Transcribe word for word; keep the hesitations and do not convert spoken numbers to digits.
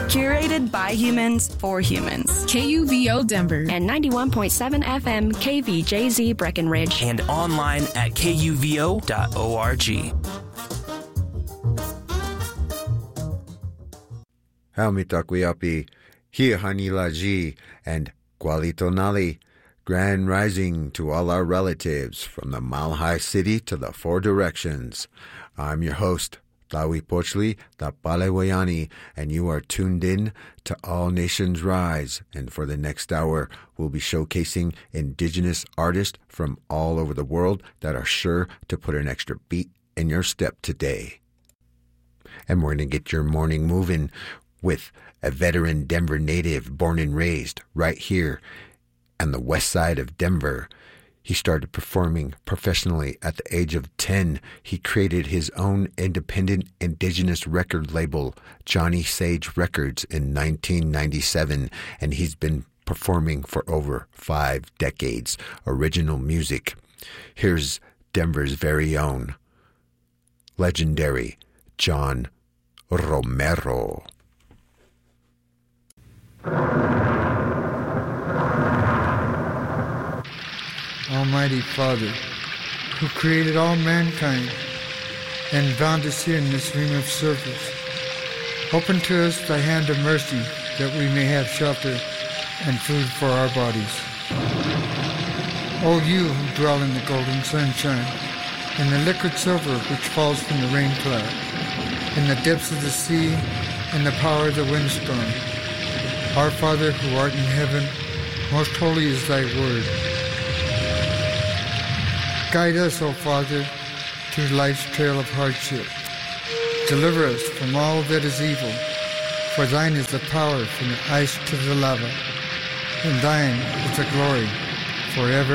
Curated by humans for humans. K U V O Denver. And ninety-one point seven F M K V J Z Breckenridge. And online at K U V O dot org. Haumitakuyapi, Hiahanilaji, and Gualitonali. Grand rising to all our relatives from the Mile High City to the Four Directions. I'm your host, Tawi Pochli, the Palewayani, and you are tuned in to All Nations Rise. And for the next hour, we'll be showcasing indigenous artists from all over the world that are sure to put an extra beat in your step today. And we're going to get your morning moving with a veteran Denver native born and raised right here on the west side of Denver. He started performing professionally at the age of ten. He created his own independent indigenous record label, Johnny Sage Records, in nineteen ninety-seven, and he's been performing for over five decades. Original music. Here's Denver's very own legendary John Romero. Almighty Father, who created all mankind and bound us here in this ring of service, open to us thy hand of mercy that we may have shelter and food for our bodies. O you who dwell in the golden sunshine, in the liquid silver which falls from the rain cloud, in the depths of the sea, in the power of the windstorm, our Father who art in heaven, most holy is thy word. Guide us, O Father, through life's trail of hardship. Deliver us from all that is evil, for thine is the power from the ice to the lava, and thine is the glory forever